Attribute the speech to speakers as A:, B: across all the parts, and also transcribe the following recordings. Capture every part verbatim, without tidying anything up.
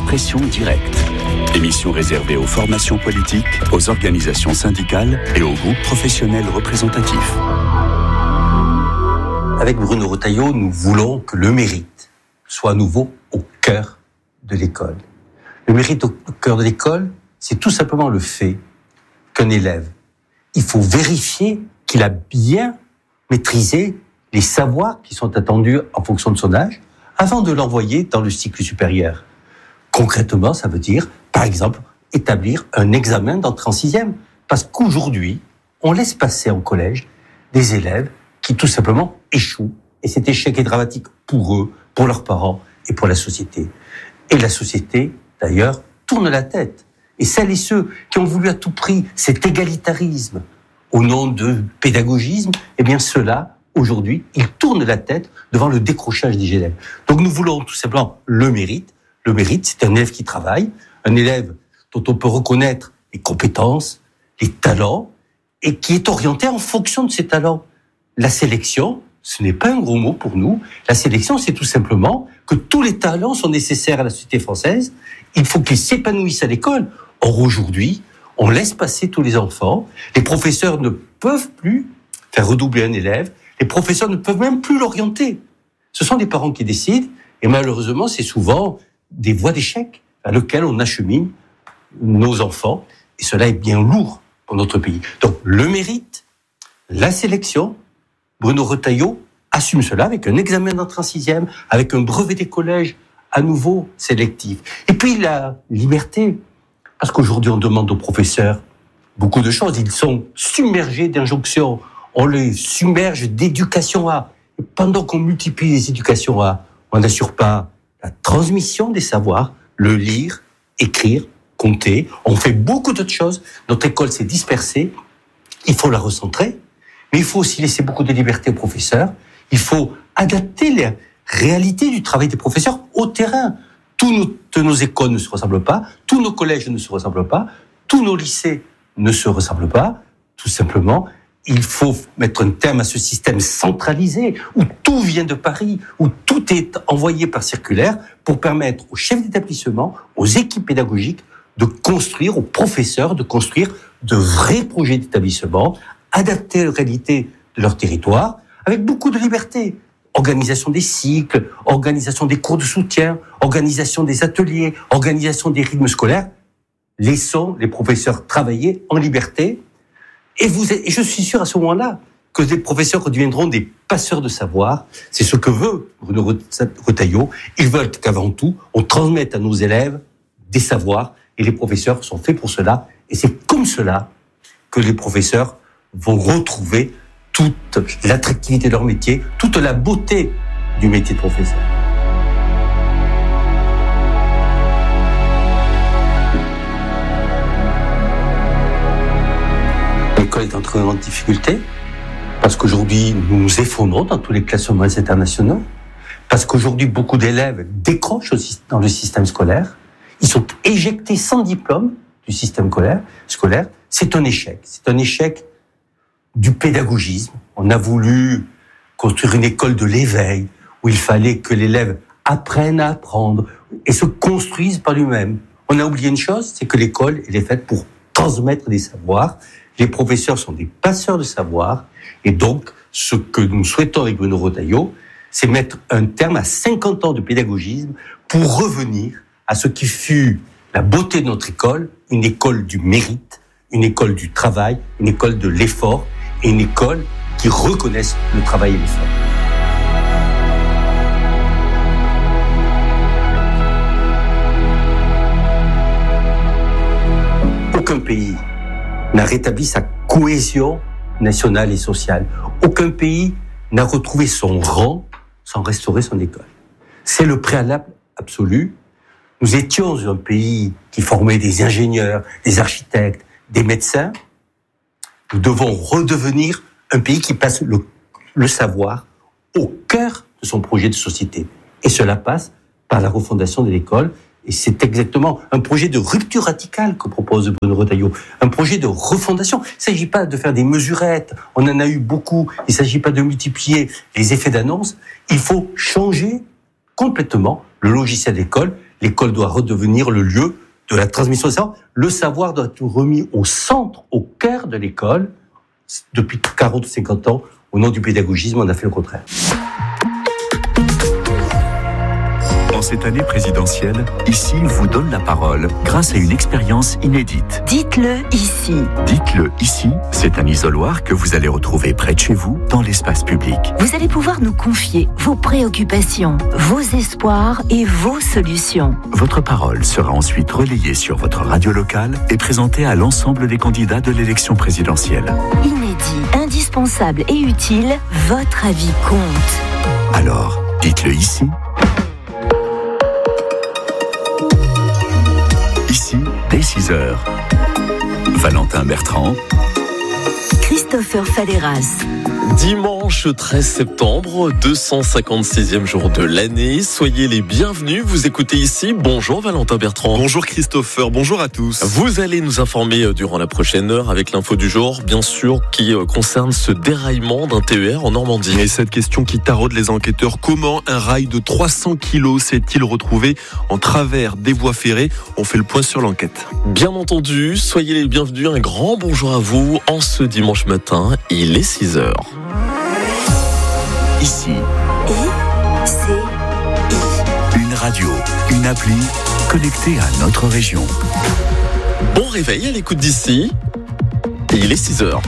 A: Expression directe. Émission réservée aux formations politiques, aux organisations syndicales et aux groupes professionnels représentatifs.
B: Avec Bruno Retailleau, nous voulons que le mérite soit à nouveau au cœur de l'école. Le mérite au cœur de l'école, c'est tout simplement le fait qu'un élève, il faut vérifier qu'il a bien maîtrisé les savoirs qui sont attendus en fonction de son âge avant de l'envoyer dans le cycle supérieur. Concrètement, ça veut dire, par exemple, établir un examen d'entrée en sixième. Parce qu'aujourd'hui, on laisse passer en collège des élèves qui tout simplement échouent. Et cet échec est dramatique pour eux, pour leurs parents et pour la société. Et la société, d'ailleurs, tourne la tête. Et celles et ceux qui ont voulu à tout prix cet égalitarisme au nom de pédagogisme, eh bien ceux-là, aujourd'hui, ils tournent la tête devant le décrochage des élèves. Donc nous voulons tout simplement le mérite. Le mérite, c'est un élève qui travaille, un élève dont on peut reconnaître les compétences, les talents, et qui est orienté en fonction de ses talents. La sélection, ce n'est pas un gros mot pour nous. La sélection, c'est tout simplement que tous les talents sont nécessaires à la société française. Il faut qu'ils s'épanouissent à l'école. Or, aujourd'hui, on laisse passer tous les enfants. Les professeurs ne peuvent plus faire redoubler un élève. Les professeurs ne peuvent même plus l'orienter. Ce sont les parents qui décident. Et malheureusement, c'est souvent des voies d'échec à lesquelles on achemine nos enfants. Et cela est bien lourd pour notre pays. Donc, le mérite, la sélection, Bruno Retailleau assume cela avec un examen d'entrée en sixième, avec un brevet des collèges à nouveau sélectif. Et puis la liberté, parce qu'aujourd'hui on demande aux professeurs beaucoup de choses. Ils sont submergés d'injonctions. On les submerge d'éducation A. Et pendant qu'on multiplie les éducations A, on n'assure pas la transmission des savoirs, le lire, écrire, compter. On fait beaucoup d'autres choses. Notre école s'est dispersée. Il faut la recentrer. Mais il faut aussi laisser beaucoup de liberté aux professeurs. Il faut adapter les réalités du travail des professeurs au terrain. Toutes nos écoles ne se ressemblent pas, tous nos collèges ne se ressemblent pas, tous nos lycées ne se ressemblent pas. Tout simplement, il faut mettre un terme à ce système centralisé où tout vient de Paris, où tout est envoyé par circulaire pour permettre aux chefs d'établissement, aux équipes pédagogiques de construire, aux professeurs de construire de vrais projets d'établissement adaptés aux réalités de leur territoire, avec beaucoup de liberté. Organisation des cycles, organisation des cours de soutien, organisation des ateliers, organisation des rythmes scolaires. Laissons les professeurs travailler en liberté. Et, vous, et je suis sûr à ce moment-là que les professeurs deviendront des passeurs de savoir. C'est ce que veut Bruno Retailleau. Ils veulent qu'avant tout, on transmette à nos élèves des savoirs. Et les professeurs sont faits pour cela. Et c'est comme cela que les professeurs vont retrouver toute l'attractivité de leur métier, toute la beauté du métier de professeur. L'école est en très grande difficulté parce qu'aujourd'hui, nous nous effondrons dans tous les classements internationaux, parce qu'aujourd'hui, beaucoup d'élèves décrochent dans le système scolaire, ils sont éjectés sans diplôme du système scolaire. C'est un échec. C'est un échec du pédagogisme. On a voulu construire une école de l'éveil où il fallait que l'élève apprenne à apprendre et se construise par lui-même. On a oublié une chose, c'est que l'école, elle est faite pour transmettre des savoirs. Les professeurs sont des passeurs de savoir. Et donc, ce que nous souhaitons avec Bruno Retailleau, c'est mettre un terme à cinquante ans de pédagogisme pour revenir à ce qui fut la beauté de notre école, une école du mérite, une école du travail, une école de l'effort et une école qui reconnaisse le travail et l'effort. Aucun pays n'a rétabli sa cohésion nationale et sociale. Aucun pays n'a retrouvé son rang sans restaurer son école. C'est le préalable absolu. Nous étions un pays qui formait des ingénieurs, des architectes, des médecins. Nous devons redevenir un pays qui place le, le savoir au cœur de son projet de société. Et cela passe par la refondation de l'école. Et c'est exactement un projet de rupture radicale que propose Bruno Retailleau. Un projet de refondation. Il ne s'agit pas de faire des mesurettes. On en a eu beaucoup. Il ne s'agit pas de multiplier les effets d'annonce. Il faut changer complètement le logiciel d'école. L'école doit redevenir le lieu de la transmission des savoirs. Le savoir doit être remis au centre, au cœur de l'école. Depuis quarante ou cinquante ans, au nom du pédagogisme, on a fait le contraire.
A: En cette année présidentielle, Ici vous donne la parole grâce à une expérience inédite.
C: Dites-le ici.
A: Dites-le ici, c'est un isoloir que vous allez retrouver près de chez vous, dans l'espace public.
C: Vous allez pouvoir nous confier vos préoccupations, vos espoirs et vos solutions.
A: Votre parole sera ensuite relayée sur votre radio locale et présentée à l'ensemble des candidats de l'élection présidentielle.
C: Inédit, indispensable et utile, votre avis compte.
A: Alors, dites-le ici. Ici, dès six heures. Valentin Bertrand.
C: Christopher Falleras.
D: Dimanche treize septembre, deux cent cinquante-sixième jour de l'année. Soyez les bienvenus. Vous écoutez Ici. Bonjour Valentin Bertrand.
E: Bonjour Christopher, bonjour à tous.
D: Vous allez nous informer durant la prochaine heure avec l'info du jour, bien sûr, qui concerne ce déraillement d'un T E R en Normandie.
E: Et cette question qui taraude les enquêteurs, comment un rail de trois cents kilos s'est-il retrouvé en travers des voies ferrées? On fait le point sur l'enquête.
D: Bien entendu, soyez les bienvenus. Un grand bonjour à vous en ce dimanche matin. Il est six heures.
A: Ici.
C: I, C, I.
A: Une radio, une appli connectée à notre région.
D: Bon réveil à l'écoute d'Ici. Et il est six heures.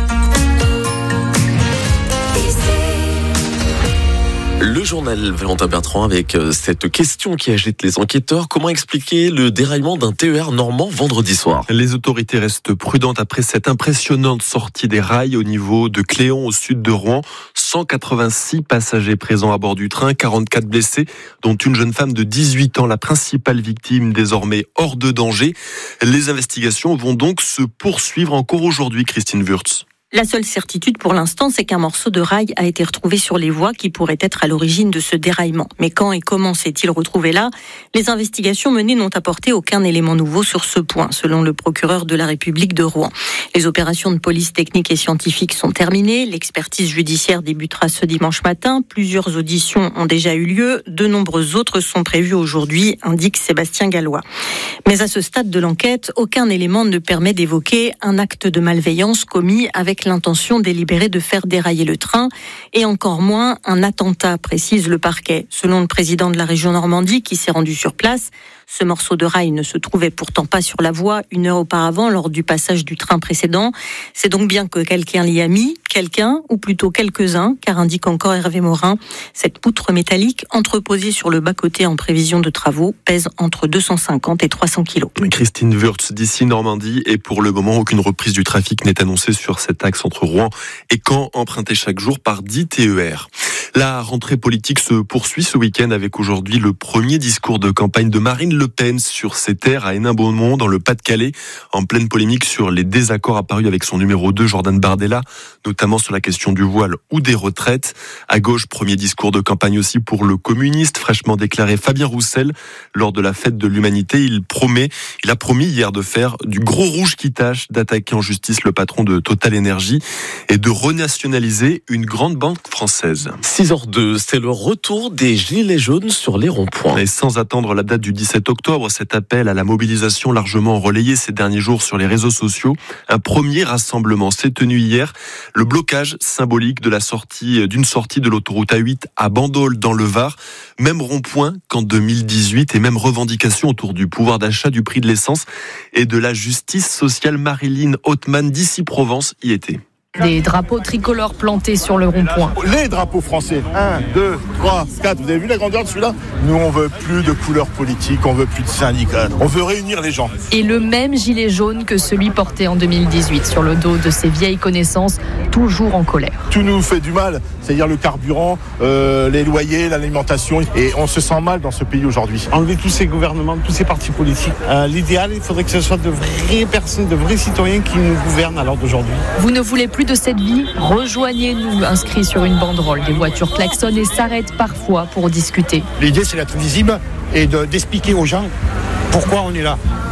D: Le journal Valentin Bertrand avec cette question qui agite les enquêteurs. Comment expliquer le déraillement d'un T E R normand vendredi soir?
E: Les autorités restent prudentes après cette impressionnante sortie des rails au niveau de Cléon au sud de Rouen. cent quatre-vingt-six passagers présents à bord du train, quarante-quatre blessés, dont une jeune femme de dix-huit ans, la principale victime désormais hors de danger. Les investigations vont donc se poursuivre encore aujourd'hui, Christine Wurtz.
F: La seule certitude pour l'instant, c'est qu'un morceau de rail a été retrouvé sur les voies qui pourrait être à l'origine de ce déraillement. Mais quand et comment s'est-il retrouvé là? Les investigations menées n'ont apporté aucun élément nouveau sur ce point, selon le procureur de la République de Rouen. Les opérations de police technique et scientifique sont terminées. L'expertise judiciaire débutera ce dimanche matin. Plusieurs auditions ont déjà eu lieu. De nombreuses autres sont prévues aujourd'hui, indique Sébastien Gallois. Mais à ce stade de l'enquête, aucun élément ne permet d'évoquer un acte de malveillance commis avec l'intention délibérée de faire dérailler le train et encore moins un attentat, précise le parquet. Selon le président de la région Normandie qui s'est rendu sur place, ce morceau de rail ne se trouvait pourtant pas sur la voie une heure auparavant lors du passage du train précédent. C'est donc bien que quelqu'un l'y a mis, quelqu'un, ou plutôt quelques-uns, car indique encore Hervé Morin, cette poutre métallique entreposée sur le bas-côté en prévision de travaux pèse entre deux cent cinquante et trois cents kilos.
E: Christine Wurtz d'ici Normandie, et pour le moment, aucune reprise du trafic n'est annoncée sur cet axe entre Rouen et Caen, emprunté chaque jour par dix T E R. La rentrée politique se poursuit ce week-end avec aujourd'hui le premier discours de campagne de Marine Le Pen sur ses terres à Hénin-Beaumont dans le Pas-de-Calais, en pleine polémique sur les désaccords apparus avec son numéro deux Jordan Bardella, notamment sur la question du voile ou des retraites. À gauche, premier discours de campagne aussi pour le communiste fraîchement déclaré Fabien Roussel lors de la fête de l'humanité. Il promet, il a promis hier de faire du gros rouge qui tâche, d'attaquer en justice le patron de Total Énergie et de renationaliser une grande banque française.
D: six heures deux, c'est le retour des gilets jaunes sur les ronds-points.
E: Et sans attendre la date du dix-sept octobre, cet appel à la mobilisation largement relayé ces derniers jours sur les réseaux sociaux, un premier rassemblement s'est tenu hier. Le blocage symbolique de la sortie, d'une sortie de l'autoroute A huit à Bandol dans le Var. Même rond-point qu'en deux mille dix-huit et même revendication autour du pouvoir d'achat, du prix de l'essence et de la justice sociale. Marilyn Hautman d'Ici Provence y était.
G: Des drapeaux tricolores plantés sur le rond-point.
H: Les drapeaux français, un, deux, trois, quatre, vous avez vu la grandeur de celui-là? Nous, on veut plus de couleurs politiques, on veut plus de syndicats, on veut réunir les gens.
G: Et le même gilet jaune que celui porté en deux mille dix-huit sur le dos de ses vieilles connaissances, toujours en colère.
H: Tout nous fait du mal, c'est-à-dire le carburant, euh, les loyers, l'alimentation, et on se sent mal dans ce pays aujourd'hui.
I: Enlever tous ces gouvernements, tous ces partis politiques. Euh, l'idéal, il faudrait que ce soit de vraies personnes, de vrais citoyens qui nous gouvernent à l'heure d'aujourd'hui.
G: Vous ne voulez plus de cette vie, rejoignez-nous, inscrit sur une banderole. Des voitures klaxonnent et s'arrêtent parfois pour discuter.
J: L'idée, c'est d'être visible et de, d'expliquer aux gens pourquoi on est là.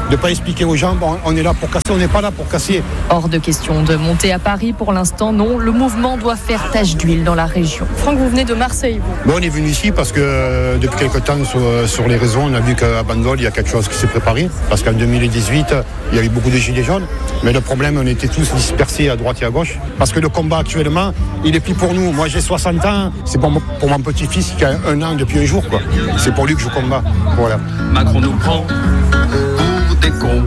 J: de ne pas expliquer aux gens, bon, on est là pour casser, on n'est pas là pour casser.
G: Hors de question de monter à Paris pour l'instant, non. Le mouvement doit faire tache d'huile dans la région.
K: Franck, vous venez de Marseille, vous ?
J: Bon, on est venu ici parce que euh, depuis quelques temps, sur, sur les réseaux, on a vu qu'à Bandol, il y a quelque chose qui s'est préparé. Parce qu'en deux mille dix-huit, il y avait beaucoup de gilets jaunes. Mais le problème, on était tous dispersés à droite et à gauche. Parce que le combat actuellement, il est plus pour nous. Moi, j'ai soixante ans. C'est pour mon, pour mon petit-fils qui a un an depuis un jour, quoi. C'est pour lui que je combats. Voilà.
L: Macron nous prend pour des cons.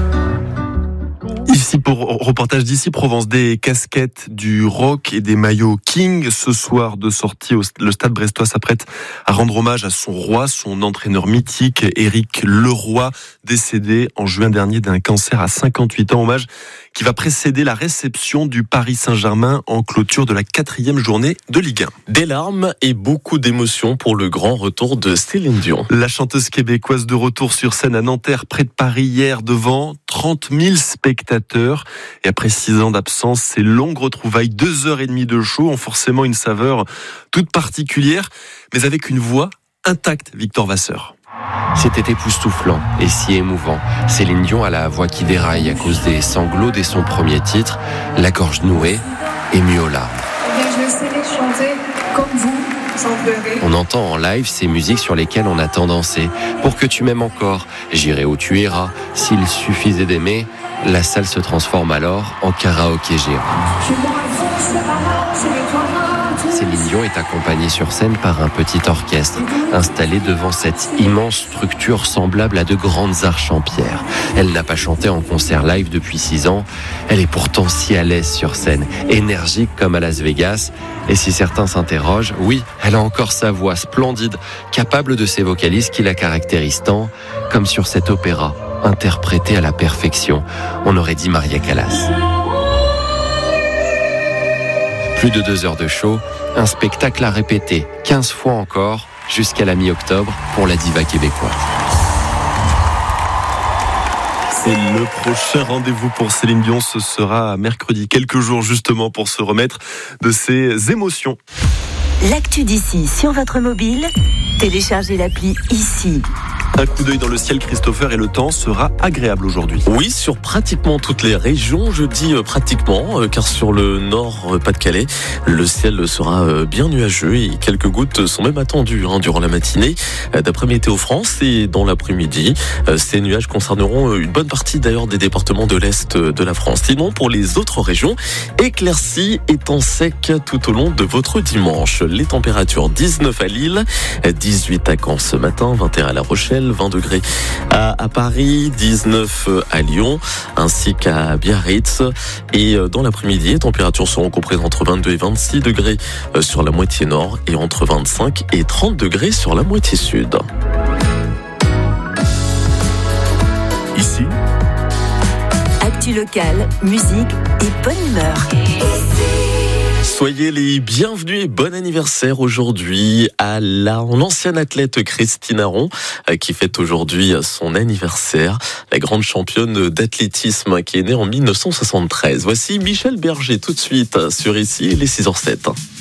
E: Ici pour reportage d'ici Provence, des casquettes, du rock et des maillots King. Ce soir de sortie, le Stade Brestois s'apprête à rendre hommage à son roi, son entraîneur mythique, Éric Leroy, décédé en juin dernier d'un cancer à cinquante-huit ans. Hommage qui va précéder la réception du Paris Saint-Germain en clôture de la quatrième journée de Ligue un.
D: Des larmes et beaucoup d'émotions pour le grand retour de Céline Dion.
E: La chanteuse québécoise de retour sur scène à Nanterre, près de Paris hier, devant trente mille spectateurs. Et après six ans d'absence, ces longues retrouvailles, deux heures et demie de show, ont forcément une saveur toute particulière, mais avec une voix intacte, Victor Vasseur.
M: C'était époustouflant et si émouvant. Céline Dion a la voix qui déraille à cause des sanglots dès son premier titre, la gorge nouée, émue aux larmes.
N: Je vais essayer de chanter comme vous, sans pleurer.
M: On entend en live ces musiques sur lesquelles on a tant dansé. Pour que tu m'aimes encore, j'irai où tu iras. S'il suffisait d'aimer, la salle se transforme alors en karaoké géant. Céline Dion est accompagnée sur scène par un petit orchestre, installé devant cette immense structure semblable à de grandes arches en pierre. Elle n'a pas chanté en concert live depuis six ans. Elle est pourtant si à l'aise sur scène, énergique comme à Las Vegas. Et si certains s'interrogent, oui, elle a encore sa voix splendide, capable de ces vocalises qui la caractérisent tant, comme sur cet opéra, interprété à la perfection. On aurait dit Maria Callas. Plus de deux heures de show, un spectacle à répéter quinze fois encore jusqu'à la mi-octobre pour la diva québécoise.
E: C'est le prochain rendez-vous pour Céline Dion, ce sera mercredi, quelques jours justement pour se remettre de ses émotions.
C: L'actu d'ici sur votre mobile, téléchargez l'appli ici.
E: Un coup d'œil dans le ciel, Christopher, et le temps sera agréable aujourd'hui.
D: Oui, sur pratiquement toutes les régions, je dis pratiquement, car sur le nord Pas-de-Calais, le ciel sera bien nuageux et quelques gouttes sont même attendues hein, durant la matinée. D'après Météo France et dans l'après-midi, ces nuages concerneront une bonne partie d'ailleurs des départements de l'Est de la France. Sinon, pour les autres régions, éclaircies et temps sec tout au long de votre dimanche. Les températures dix-neuf à Lille, dix-huit à Caen ce matin, vingt et un à La Rochelle, vingt degrés à, à Paris, dix-neuf à Lyon, ainsi qu'à Biarritz. Et dans l'après-midi, les températures seront comprises entre vingt-deux et vingt-six degrés sur la moitié nord et entre vingt-cinq et trente degrés sur la moitié sud.
A: Ici,
C: actu locale, musique et bonne humeur.
D: Soyez les bienvenus et bon anniversaire aujourd'hui à l'ancienne athlète Christine Aron qui fête aujourd'hui son anniversaire, la grande championne d'athlétisme qui est née en mille neuf cent soixante-treize. Voici Michel Berger tout de suite sur Ici, les six heures zéro sept.